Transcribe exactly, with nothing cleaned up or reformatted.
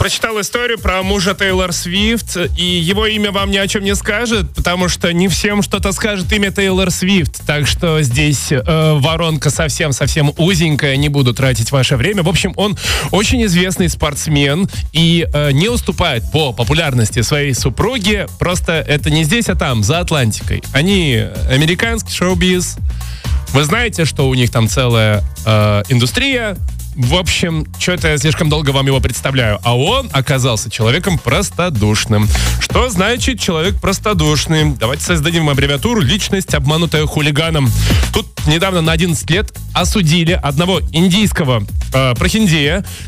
Прочитал историю про мужа Тейлор Свифт, и его имя вам ни о чем не скажет, потому что не всем что-то скажет имя Тейлор Свифт. Так что здесь э, воронка совсем-совсем узенькая, не буду тратить ваше время. В общем, он очень известный спортсмен и э, не уступает по популярности своей супруге. Просто это не здесь, а там, за Атлантикой. Они американский шоу-биз. Вы знаете, что у них там целая э, индустрия. В общем, что-то я слишком долго вам его представляю. А он оказался человеком простодушным. Что значит человек простодушный? Давайте создадим аббревиатуру «Личность, обманутая хулиганом». Тут недавно на одиннадцать лет осудили одного индийского э, прохиндея,